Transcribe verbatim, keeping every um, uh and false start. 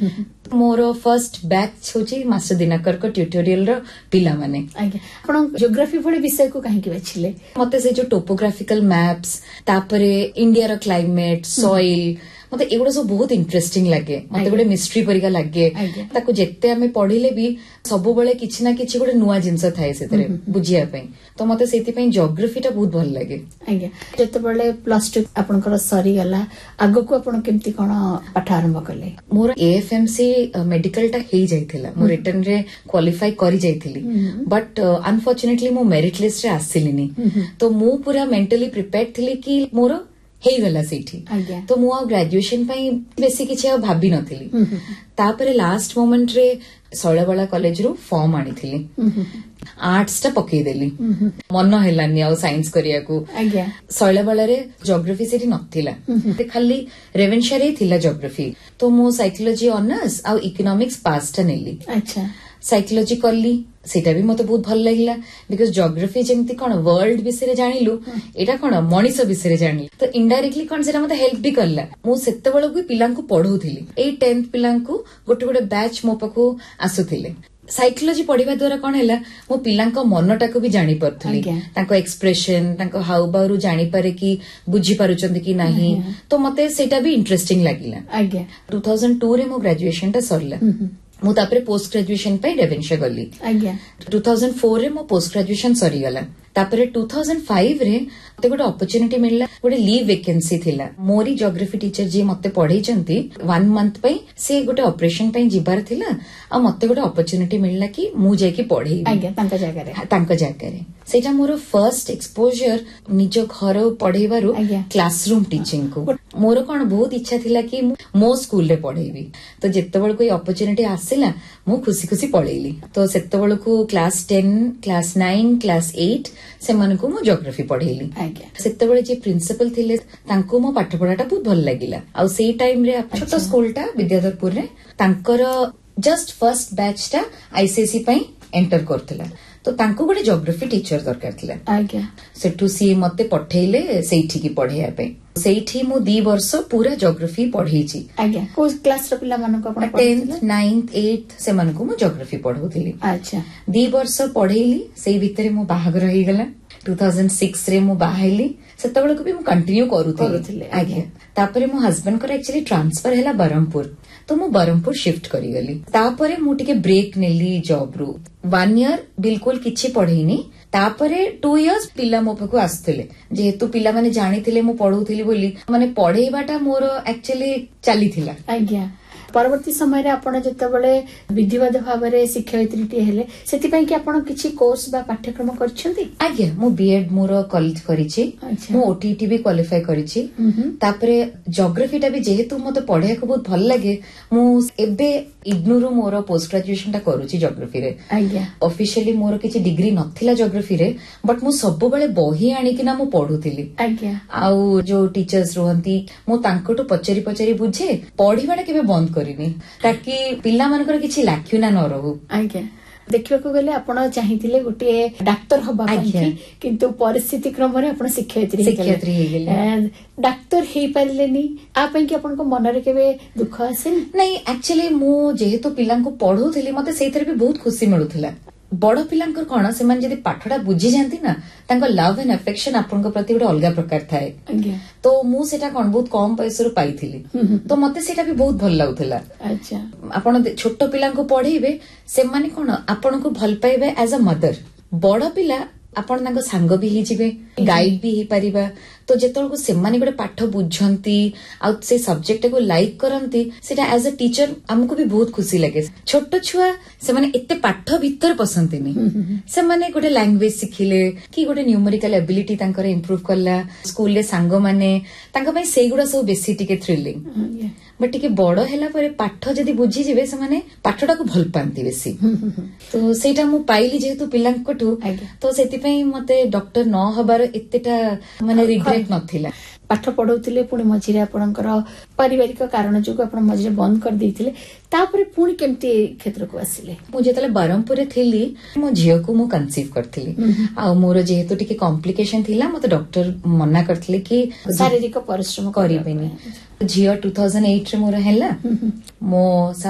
More first batch होची master Dinakar को tutorial रो पिला माने। आपण ज्योग्राफी भले विषय को काहे के बाछिले? मते से जो टोपोग्राफिकल मैप्स तापरे इंडिया रो क्लाइमेट सॉइल मते एगुडा सब बहुत इंटरेस्टिंग लगे। मते गोटे मिस्ट्री परिका लगे। ताको जेते आमे पढिले भी सबु बेले किछि ना किछि गोटे नुवा जिंस थाए सेतरे बुझिया पई। तो मते सेति पई ज्योग्राफी टा बहुत भल लगे। आज्ञा जेते बेले प्लस टू आपनकर सरी गला आगो को आपण केमती कोन पाठ आरंभ करले? मोर एएफएमसी मेडिकल टा हेई जाइथिला। मो रिटर्न रे क्वालिफाई करि जाइथिली बट अनफॉर्चुनेटली मो मेरिट लिस्ट रे आसिलिनी। तो मु पूरा मेंटली प्रिपेयर्ड थिली कि मोर हेई गला सेठी। तो मु आ ग्रेजुएशन पई बेसी किछि आ भाबी नथिली। तापरे लास्ट मोमेंट रे शैलबाला कॉलेज रो फॉर्म आनिथिली। आर्ट्स टा पकई देली मन हेलानी आ साइंस करिया को। शैलबाला रे ज्योग्राफी सेठी नथिला ते खाली रेवेन्शा रे थिला ज्योग्राफी। तो मु साइकोलॉजी ऑनर्स आ इकोनॉमिक्स पास टा नेली। अच्छा साइकोलॉजी करली सेटा भी मते बहुत भल लागिला बिकॉज ज्योग्राफी जेमती कोन वर्ल्ड विषय जानिलु एटा कोन मनीष विषय जानिलु तो इनडायरेक्टली कोन सेटा मते हेल्प भी करला। मु सेते बेला को पिलांको पढौथिली ए टेंथ पिलांको गोटे गोटे बैच मो पाखु आसुथिले। साइकोलॉजी पढ़िबा द्वारा कोन हैला मो पिलांको मनटा को भी जानि परथली तांको एक्सप्रेशन तांको हाउ बारू जानि पारे कि बुझी पारुचंदी कि नाही। तो मते सेटा भी इंटरेस्टिंग लागिला। आज्ञा टू थाउजेंड टू रे मो ग्रेजुएशन टा सरला। मु तापरे पोस्ट ग्रेजुएशन पे रेवेन्शा गली। आज्ञा टू थाउजेंड फोर रे मो पोस्ट ग्रेजुएशन सरी गला। तापरे टू थाउजेंड फाइव रे मते गोटे अपॉर्चुनिटी मिलला गोटे लीव वैकेंसी थिला। मोरी ज्योग्राफी टीचर जी मते पढैचंती वन मंथ पई से गोटे ऑपरेशन पई जिबार थिला आ मते गोटे अपॉर्चुनिटी मिलला कि मु जाई कि पढैबी। आज्ञा तांका जागा रे तांका जागा रे सेटा मोर फर्स्ट एक्सपोजर निज घर पढैबारु क्लासरूम टीचिंग को। मोर कोन बहुत इच्छा थिला कि मो स्कूल रे पढैबी। तो जेते बेल कोई अपॉर्चुनिटी आसिला मु खुशी खुशी पढैली। तो सेते बेल को class ten class nine class eight से मन को मु ज्योग्राफी पढैली। सेते बेले जे प्रिंसिपल थिले तांको मो पाठ पढाटा बहुत भल लागिला। आ सेई टाइम रे छोटो स्कूल टा विद्याधरपुर रे तांकर जस्ट फर्स्ट बैच टा आईसीएसई पई एंटर करथिला। तो तांको गोटे ज्योग्राफी टीचर दरकार थिला। आज्ञा सेठू सी मते पठेइले सेठी की पढेया पे सेठी मु दी वर्ष पूरा ज्योग्राफी पढेइची। आज्ञा को क्लास र पिला मानको आपण टेंथ नाइन्थ एट से मानको मु ज्योग्राफी पढौथिली। अच्छा दी वर्ष पढेइली सेई भितरे मु बाहागर होई गला। टू थाउजेंड सिक्स रे मु बाहाइली सेते बेले को भी मु कंटिन्यू करूथिली। आज्ञा तापरे मो हस्बैंड को एक्चुअली ट्रांसफर हैला बरमपुर। तो मु बरमपुर शिफ्ट करी गली। तापरे मु टिके ब्रेक नेली जॉब रू वन ईयर बिल्कुल किछि पढेइनी। तापरे टू इयर्स पिला मो पाखु आसथिले जेहेतु पिला माने जानिथिले मु पढौथिली बोली माने पढेइबाटा मोर एक्चुअली चलीथिला। आज्ञा परवर्ती समय रे आपण जतबेले विधिवत भाव रे शिक्षयित्री हेले सेति पई कि आपण किछि कोर्स बा पाठ्यक्रम करछंती? आज्ञा मु बीएड मोर कॉलेज करिछि। मु ओटीटी भी क्वालिफाई करिछि। तापरे ज्योग्राफी टा भी जेहेतु मते पढिया को बहुत भल लागे मु एबे इग्नू रो मोर पोस्ट ग्रेजुएशन टा करूछि ज्योग्राफी रे। आज्ञा ऑफिशियली मोर किछि डिग्री नथिला ज्योग्राफी रे बट मु सब बेले बही आनी कि ना मु पढुथिली। आज्ञा आउ जो टीचर्स रहंती मु तांकोटो पचरी पचरी बुझे पढिबाटा केबे बंद ताकि पिला मानकर किछि लाक्युना न रहू। आज्ञा देखिबा को गले आपण चाहिथिले गोटे डाक्टर हबा पई किंतु परिस्थिति क्रम रे आपण शिक्षयित्री शिक्षयित्री हे गेले डाक्टर हे पारलेनी आ पई कि आपण को मन रे केबे दुख आसे नहीं? एक्चुअली मु जेहेतु पिला को पढौथिली मते सेथरे भी बहुत खुशी मिलुथिला। बड़ पिलांकर कोन से मान जदी पाठडा बुझी जानती ना तांको लव एंड अफेक्शन आपन को प्रति गोटे अलग प्रकार थाए। तो मु सेटा कोन बहुत कम पैसा रो पाइथिली तो मते सेटा भी बहुत भल लागुथिला। अच्छा आपण छोटो पिला को पढेइबे से माने कोन आपन को भल पाइबे एज अ मदर। बड़ पिला आपण तांको सांग भी ही जिवे गाइड भी ही परिबा। तो जेतल को से माने गोटे पाठ बुझंती आ से सब्जेक्ट को लाइक करंती सेटा एज अ टीचर हमको भी बहुत खुशी लगे। छोटो छुआ से माने एते पाठ भीतर पसंतीनी से माने गोटे लैंग्वेज सिखिले कि गोटे न्यूमेरिकल एबिलिटी तांकर इंप्रूव करला स्कूल रे सांग माने तांका पई सेगुडा सब बेसी टिके थ्रिलिंग बट टिके बड़ हैला परे पाठ जदी बुझी जिवे से माने पाठटा को भल पांती बेसी। तो सेटा मु पाइली जेहेतु पिलांकटू तो सेति पई मते डॉक्टर न हबार एतेटा माने रिग्रेट नथिला। पाठ पढौथिले पुणी मझिरे आपणकर पारिवारिक कारण जो आपण मझिरे बंद कर देथिले तापरे पुणी केमती क्षेत्र को आसिले? मु जेतले बरमपुर रे थिली मो झियो को मु कंसीव करथिली आ मोर जेहेतु टिके कॉम्प्लिकेशन थिला मते डॉक्टर मना करथिले कि शारीरिक परिश्रम करिबेनी। झियो टू थाउजेंड एट रे मोर हैला मो